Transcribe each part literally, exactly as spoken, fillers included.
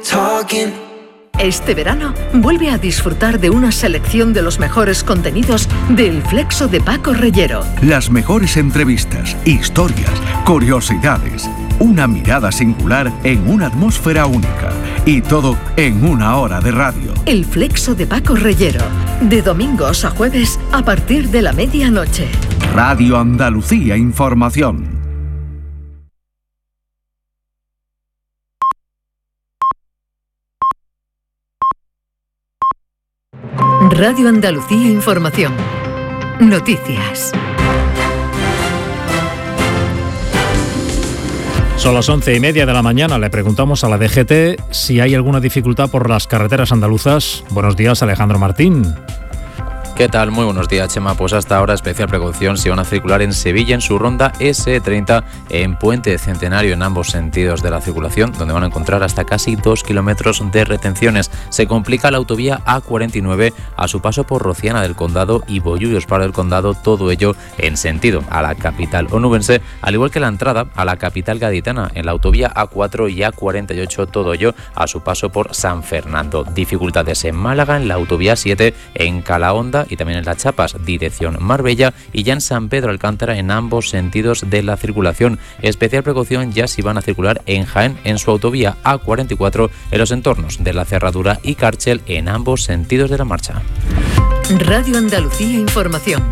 talking. Este verano, vuelve a disfrutar de una selección de los mejores contenidos del Flexo de Paco Reyero. Las mejores entrevistas, historias, curiosidades, una mirada singular en una atmósfera única. Y todo en una hora de radio. El Flexo de Paco Reyero, de domingos a jueves a partir de la medianoche. Radio Andalucía Información. Radio Andalucía Información. Noticias. Son las once y media de la mañana. Le preguntamos a la D G T si hay alguna dificultad por las carreteras andaluzas. Buenos días, Alejandro Martín. ¿Qué tal? Muy buenos días, Chema. Pues hasta ahora especial precaución si van a circular en Sevilla en su ronda ese treinta en Puente Centenario en ambos sentidos de la circulación, donde van a encontrar hasta casi dos kilómetros de retenciones. Se complica la autovía A cuarenta y nueve a su paso por Rociana del Condado y Bollullos para el Condado, todo ello en sentido a la capital onubense, al igual que la entrada a la capital gaditana en la autovía A cuatro y A cuarenta y ocho, todo ello a su paso por San Fernando. Dificultades en Málaga, en la autovía siete en Calahonda y también en Las Chapas, dirección Marbella, y ya en San Pedro Alcántara en ambos sentidos de la circulación. Especial precaución ya si van a circular en Jaén en su autovía A cuarenta y cuatro en los entornos de La Cerradura y Cárchel en ambos sentidos de la marcha. Radio Andalucía Información.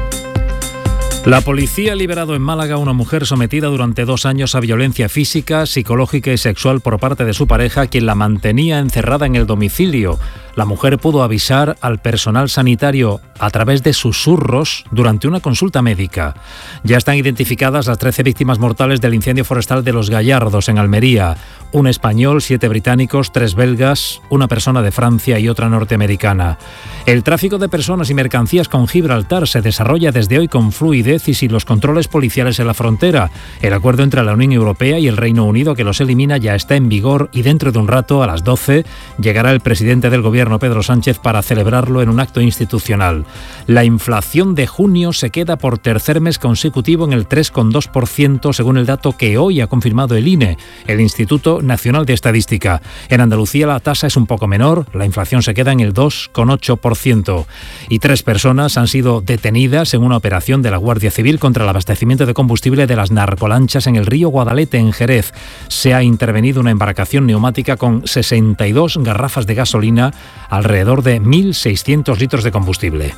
La policía ha liberado en Málaga a una mujer sometida durante dos años a violencia física, psicológica y sexual por parte de su pareja, quien la mantenía encerrada en el domicilio. La mujer pudo avisar al personal sanitario a través de susurros durante una consulta médica. Ya están identificadas las trece víctimas mortales del incendio forestal de Los Gallardos en Almería. Un español, siete británicos, tres belgas, una persona de Francia y otra norteamericana. El tráfico de personas y mercancías con Gibraltar se desarrolla desde hoy con fluidez y sin los controles policiales en la frontera. El acuerdo entre la Unión Europea y el Reino Unido que los elimina ya está en vigor y dentro de un rato, a las doce, llegará el presidente del gobierno, Pedro Sánchez, para celebrarlo en un acto institucional. La inflación de junio se queda por tercer mes consecutivo en el tres coma dos por ciento, según el dato que hoy ha confirmado el I N E, el Instituto Nacional de Estadística. En Andalucía la tasa es un poco menor, la inflación se queda en el dos coma ocho por ciento. Y tres personas han sido detenidas en una operación de la Guardia Civil contra el abastecimiento de combustible de las narcolanchas en el río Guadalete, en Jerez. Se ha intervenido una embarcación neumática con sesenta y dos garrafas de gasolina, alrededor de mil seiscientos litros de combustible.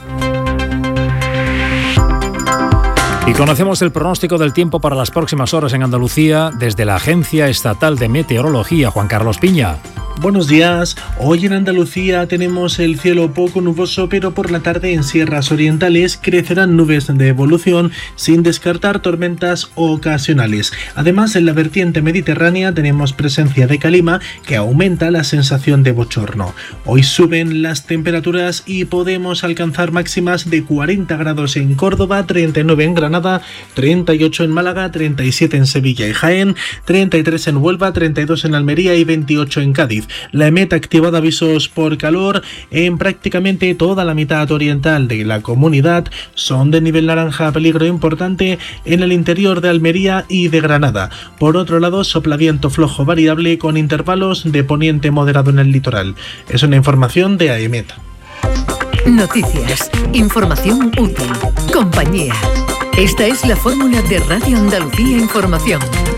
Y conocemos el pronóstico del tiempo para las próximas horas en Andalucía desde la Agencia Estatal de Meteorología. Juan Carlos Piña. Buenos días. Hoy en Andalucía tenemos el cielo poco nuboso, pero por la tarde en sierras orientales crecerán nubes de evolución sin descartar tormentas ocasionales. Además, en la vertiente mediterránea tenemos presencia de calima que aumenta la sensación de bochorno. Hoy suben las temperaturas y podemos alcanzar máximas de cuarenta grados en Córdoba, treinta y nueve en Granada, treinta y ocho en Málaga, treinta y siete en Sevilla y Jaén, treinta y tres en Huelva, treinta y dos en Almería y veintiocho en Cádiz. La EMET ha activado avisos por calor en prácticamente toda la mitad oriental de la comunidad. Son de nivel naranja, peligro importante en el interior de Almería y de Granada. Por otro lado, sopla viento flojo variable con intervalos de poniente moderado en el litoral. Es una información de AEMET. Noticias, información útil, compañía. Esta es la fórmula de Radio Andalucía Información.